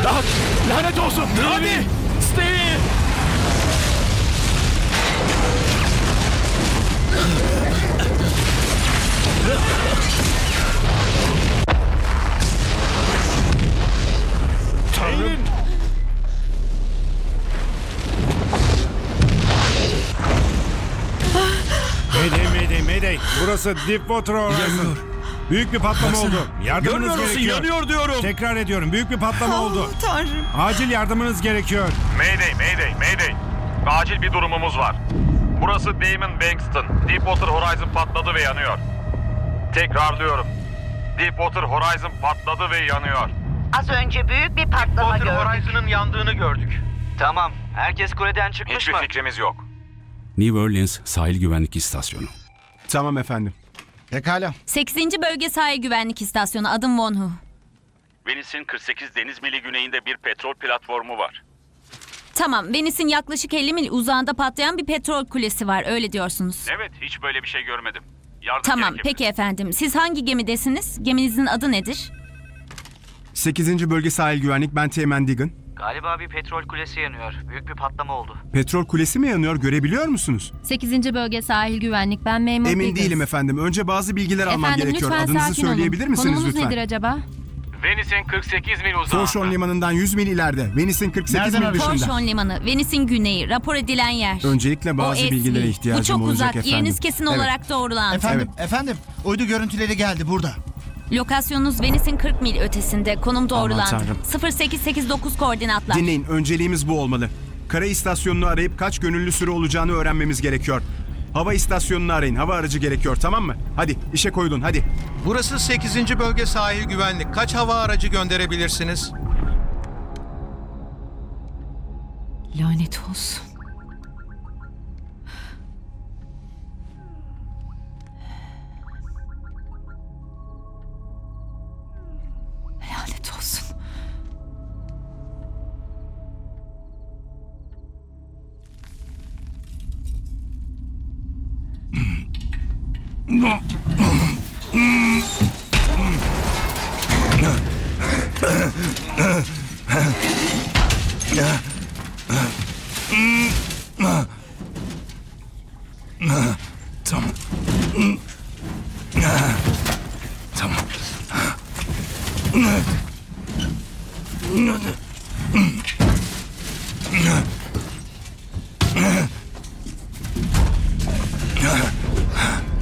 Ah, lanet olsun. Hadi. Steve! Tanrım. Mayday. Burası Deepwater Horizon. Büyük bir patlama oldu. Yardımınız Görmüyor musun? gerekiyor. Yanıyor diyorum. Tekrar ediyorum. Büyük bir patlama oldu. Tanrım. Acil yardımınız gerekiyor. Mayday. Acil bir durumumuz var. Burası Damon Bankston. Deepwater Horizon patladı ve yanıyor. Tekrarlıyorum. Deepwater Horizon patladı ve yanıyor. Az önce büyük bir patlama gördük. Horizon'ın yandığını gördük. Tamam. Herkes kuleden çıkmış Hiçbir mı? fikrimiz yok. New Orleans Sahil Güvenlik İstasyonu. Tamam efendim. Pekala. 8. Bölge Sahil Güvenlik İstasyonu, adım Wonhu. Venice'in 48 deniz mili güneyinde bir petrol platformu var. Tamam, Venice'in yaklaşık 50 mil uzağında patlayan bir petrol kulesi var, öyle diyorsunuz. Evet, hiç böyle bir şey görmedim. Yardım Tamam, gerekebilir. peki efendim. Siz hangi gemidesiniz? Geminizin adı nedir? 8. Bölge Sahil Güvenlik, ben Teğmen Diggin. Galiba bir petrol kulesi yanıyor. Büyük bir patlama oldu. Petrol kulesi mi yanıyor, görebiliyor musunuz? 8. Bölge Sahil Güvenlik, ben memur Emin Diggins. değilim efendim. Önce bazı bilgiler almam Efendim gerekiyor. lütfen Adınızı sakin söyleyebilir olun. misiniz Konumunuz lütfen? nedir acaba? Venice'in 48 mil uzağında. Forshorn Limanı'ndan 100 mil ileride. Venice'in 48 mil dışında. Forshorn Limanı, Venice'in güneyi, rapor edilen yer. Öncelikle bazı O eski. bilgilere ihtiyacım Bu çok olacak uzak, efendim. yeriniz kesin Evet. olarak doğrulandı. Efendim, uydu görüntüleri geldi burada. Lokasyonunuz Venice'in 40 mil ötesinde, konum doğrulandı. Tanrım. 0889 koordinatlar. Dinleyin, önceliğimiz bu olmalı. Kara istasyonunu arayıp kaç gönüllü süre olacağını öğrenmemiz gerekiyor. Hava istasyonunu arayın, hava aracı gerekiyor, tamam mı? Hadi, işe koyulun, hadi. Burası 8. Bölge Sahil Güvenlik. Kaç hava aracı gönderebilirsiniz? Lanet olsun. Lanet olsun. Tamam. Tamam.